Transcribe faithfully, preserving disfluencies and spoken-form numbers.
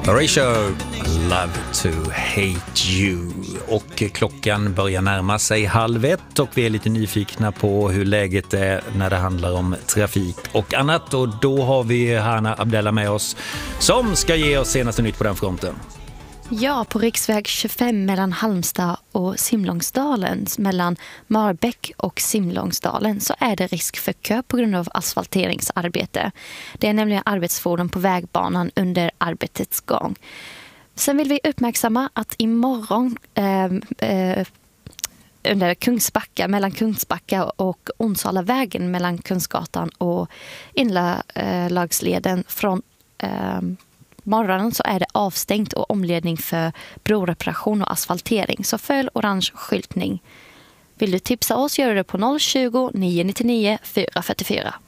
Horatio, Love to Hate You. Och klockan börjar närma sig halv ett och vi är lite nyfikna på hur läget är när det handlar om trafik och annat. Och då har vi Hanna Abdella med oss som ska ge oss senaste nytt på den fronten. Ja, på riksväg tjugofem mellan Halmstad och Simlångsdalen, mellan Marbäck och Simlångsdalen, så är det risk för kö på grund av asfalteringsarbete. Det är nämligen arbetsfordon på vägbanan under arbetets gång. Sen vill vi uppmärksamma att imorgon eh, eh, under Kungsbacka, mellan Kungsbacka och Onsalavägen, mellan Kungsgatan och Inlagsleden från eh, morgonen så är det avstängt och omledning för broreparation och asfaltering. Så följ orange skyltning. Vill du tipsa oss, gör det på noll tjugo, nio nittionio, fyra fyrtiofyra.